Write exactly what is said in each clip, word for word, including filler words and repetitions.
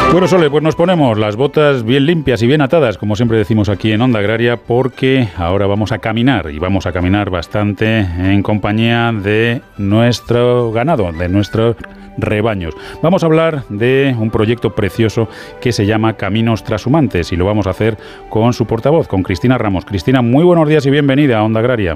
Bueno, Sole, pues nos ponemos las botas bien limpias y bien atadas, como siempre decimos aquí en Onda Agraria, porque ahora vamos a caminar, y vamos a caminar bastante en compañía de nuestro ganado, de nuestros rebaños. Vamos a hablar de un proyecto precioso que se llama Caminos Trashumantes, y lo vamos a hacer con su portavoz, con Cristina Ramos. Cristina, muy buenos días y bienvenida a Onda Agraria.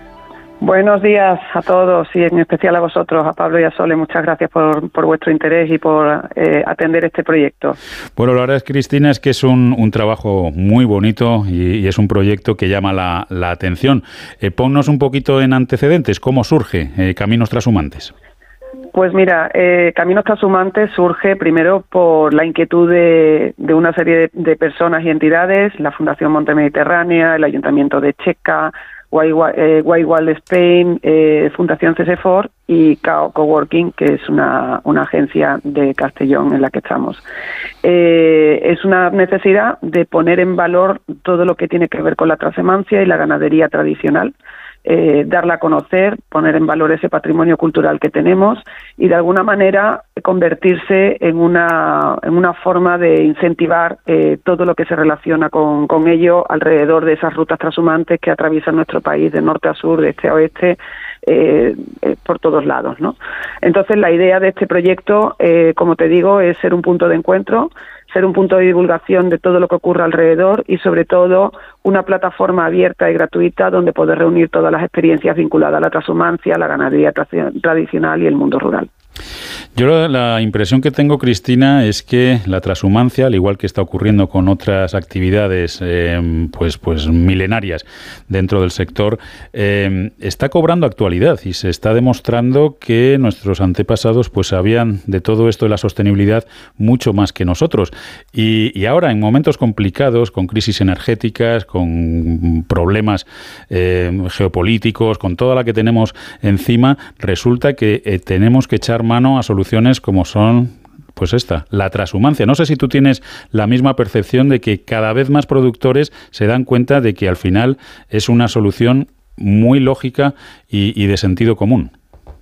Buenos días a todos y en especial a vosotros, a Pablo y a Sole. Muchas gracias por, por vuestro interés y por eh, atender este proyecto. Bueno, la verdad es, Cristina, es que es un, un trabajo muy bonito y, y es un proyecto que llama la, la atención. Eh, ponnos un poquito en antecedentes. ¿Cómo surge eh, Caminos Trashumantes? Pues mira, eh, Caminos Trashumantes surge primero por la inquietud de, de una serie de, de personas y entidades, la Fundación Monte Mediterránea, el Ayuntamiento de Checa, Whitewall Spain, eh, Fundación CESEFOR y C A O Coworking, que es una, una agencia de Castellón en la que estamos. Eh, es una necesidad de poner en valor todo lo que tiene que ver con la transhumancia y la ganadería tradicional, eh, darla a conocer, poner en valor ese patrimonio cultural que tenemos y de alguna manera convertirse en una, en una forma de incentivar eh, todo lo que se relaciona con, con ello alrededor de esas rutas trashumantes que atraviesan nuestro país de norte a sur, de este a oeste, eh, eh, por todos lados, ¿no? Entonces la idea de este proyecto, eh, como te digo, es ser un punto de encuentro, ser un punto de divulgación de todo lo que ocurre alrededor y sobre todo una plataforma abierta y gratuita donde poder reunir todas las experiencias vinculadas a la transhumancia, la ganadería tra- tradicional y el mundo rural. Yo la, la impresión que tengo, Cristina, es que la transhumancia, al igual que está ocurriendo con otras actividades eh, pues, pues milenarias dentro del sector, eh, está cobrando actualidad y se está demostrando que nuestros antepasados pues sabían de todo esto de la sostenibilidad mucho más que nosotros. Y, y ahora, en momentos complicados, con crisis energéticas, con problemas eh, geopolíticos, con toda la que tenemos encima, resulta que eh, tenemos que echar mano a soluciones como son, pues esta, la transhumancia. No sé si tú tienes la misma percepción de que cada vez más productores se dan cuenta de que al final es una solución muy lógica y, y de sentido común.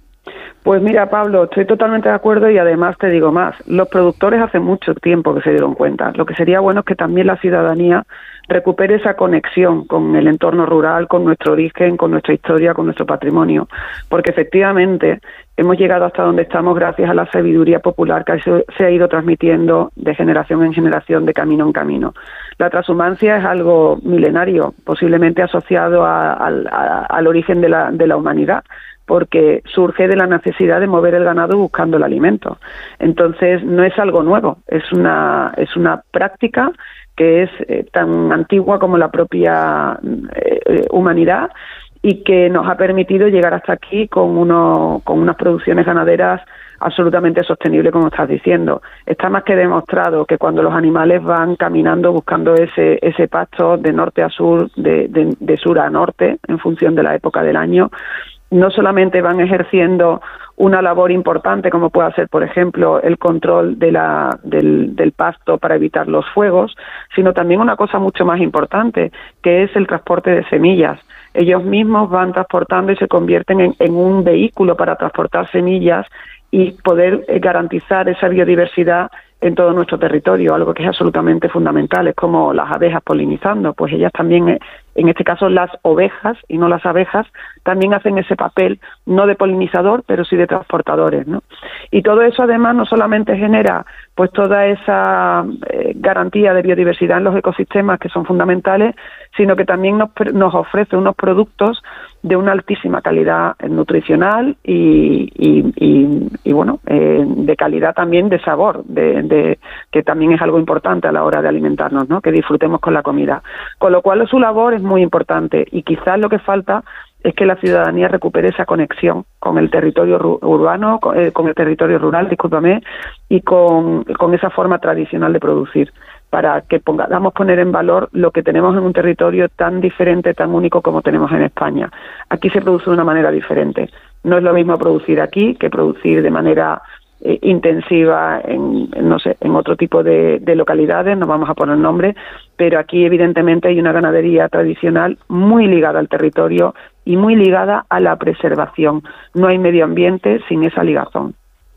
Pues mira, Pablo, estoy totalmente de acuerdo y además te digo más. Los productores hace mucho tiempo que se dieron cuenta. Lo que sería bueno es que también la ciudadanía recupere esa conexión con el entorno rural, con nuestro origen, con nuestra historia, con nuestro patrimonio, porque efectivamente hemos llegado hasta donde estamos gracias a la sabiduría popular que se ha ido transmitiendo de generación en generación, de camino en camino. La transhumancia es algo milenario, posiblemente asociado a, a, a, al origen de la, de la humanidad, porque surge de la necesidad de mover el ganado buscando el alimento. Entonces, no es algo nuevo, es una, es una práctica que es eh, tan antigua como la propia eh, humanidad y que nos ha permitido llegar hasta aquí con, uno, con unas producciones ganaderas absolutamente sostenibles, como estás diciendo. Está más que demostrado que cuando los animales van caminando buscando ese, ese pasto de norte a sur, de, de, de sur a norte, en función de la época del año, no solamente van ejerciendo una labor importante como puede ser, por ejemplo, el control de la, del, del pasto para evitar los fuegos, sino también una cosa mucho más importante, que es el transporte de semillas. Ellos mismos van transportando y se convierten en, en un vehículo para transportar semillas y poder eh, garantizar esa biodiversidad en todo nuestro territorio, algo que es absolutamente fundamental. Es como las abejas polinizando, pues ellas también, en este caso las ovejas y no las abejas, también hacen ese papel no de polinizador, pero sí de transportadores, ¿no? Y todo eso además no solamente genera pues toda esa eh, garantía de biodiversidad en los ecosistemas que son fundamentales, sino que también nos, nos ofrece unos productos de una altísima calidad nutricional y, y, y, y bueno, eh, de calidad también de sabor, de, de, que también es algo importante a la hora de alimentarnos, ¿no? Que disfrutemos con la comida. Con lo cual su labor es muy importante y quizás lo que falta es que la ciudadanía recupere esa conexión con el territorio urbano, con, eh, con el territorio rural, discúlpame, y con, con esa forma tradicional de producir, para que podamos poner en valor lo que tenemos en un territorio tan diferente, tan único como tenemos en España. Aquí se produce de una manera diferente. No es lo mismo producir aquí que producir de manera eh, intensiva en, en, no sé, en otro tipo de, de localidades, no vamos a poner nombre, pero aquí evidentemente hay una ganadería tradicional muy ligada al territorio y muy ligada a la preservación. No hay medio ambiente sin esa ligazón.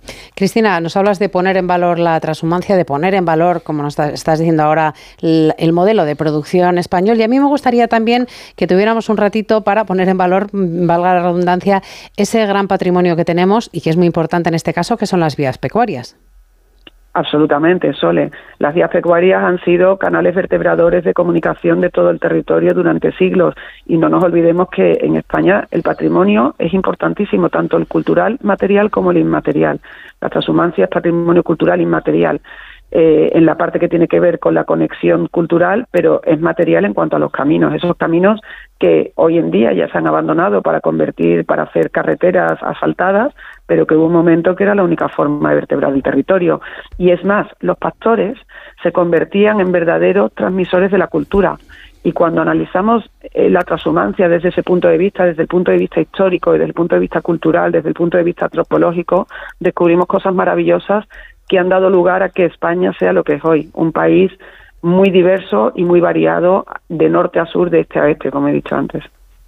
Cristina, nos hablas de poner en valor la transhumancia, de poner en valor, como nos estás diciendo ahora, el, el modelo de producción español. Y a mí me gustaría también que tuviéramos un ratito para poner en valor, valga la redundancia, ese gran patrimonio que tenemos y que es muy importante en este caso, que son las vías pecuarias. Absolutamente, Sole. Las vías pecuarias han sido canales vertebradores de comunicación de todo el territorio durante siglos y no nos olvidemos que en España el patrimonio es importantísimo, tanto el cultural material como el inmaterial. La transhumancia es patrimonio cultural inmaterial. Eh, en la parte que tiene que ver con la conexión cultural, pero es material en cuanto a los caminos, esos caminos que hoy en día ya se han abandonado para convertir, para hacer carreteras asfaltadas, pero que hubo un momento que era la única forma de vertebrar el territorio. Y es más, los pastores se convertían en verdaderos transmisores de la cultura. Y cuando analizamos eh, la transhumancia desde ese punto de vista, desde el punto de vista histórico, desde el punto de vista cultural, desde el punto de vista antropológico, descubrimos cosas maravillosas que han dado lugar a que España sea lo que es hoy, un país muy diverso y muy variado de norte a sur, de este a este, como he dicho antes.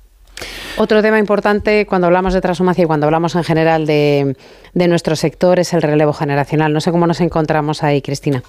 Otro tema importante cuando hablamos de transhumancia y cuando hablamos en general de, de nuestro sector es el relevo generacional. No sé cómo nos encontramos ahí, Cristina.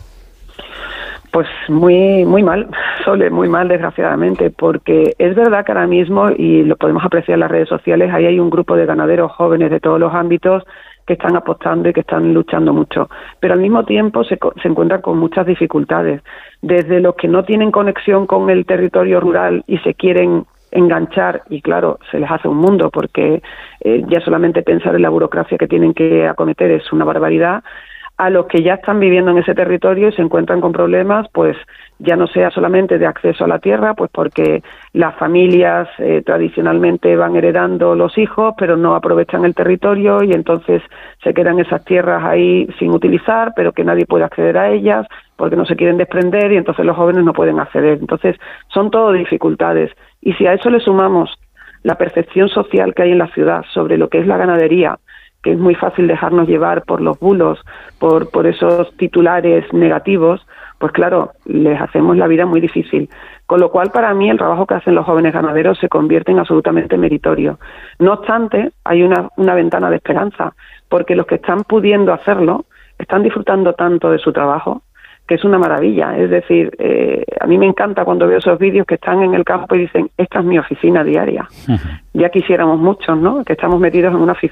Pues muy muy mal, Sole, muy mal desgraciadamente, porque es verdad que ahora mismo, y lo podemos apreciar en las redes sociales, ahí hay un grupo de ganaderos jóvenes de todos los ámbitos que están apostando y que están luchando mucho, pero al mismo tiempo se, se encuentran con muchas dificultades, desde los que no tienen conexión con el territorio rural y se quieren enganchar, y claro, se les hace un mundo, porque eh, ya solamente pensar en la burocracia que tienen que acometer es una barbaridad, a los que ya están viviendo en ese territorio y se encuentran con problemas, pues ya no sea solamente de acceso a la tierra, pues porque las familias eh, tradicionalmente van heredando los hijos, pero no aprovechan el territorio y entonces se quedan esas tierras ahí sin utilizar, pero que nadie puede acceder a ellas porque no se quieren desprender y entonces los jóvenes no pueden acceder. Entonces son todo dificultades. Y si a eso le sumamos la percepción social que hay en la ciudad sobre lo que es la ganadería, que es muy fácil dejarnos llevar por los bulos, por, por esos titulares negativos, pues claro, les hacemos la vida muy difícil. Con lo cual, para mí, el trabajo que hacen los jóvenes ganaderos se convierte en absolutamente meritorio. No obstante, hay una, una ventana de esperanza, porque los que están pudiendo hacerlo están disfrutando tanto de su trabajo, que es una maravilla. Es decir, eh, a mí me encanta cuando veo esos vídeos que están en el campo y dicen, esta es mi oficina diaria. Uh-huh. Ya quisiéramos muchos, ¿no?, que estamos metidos en una,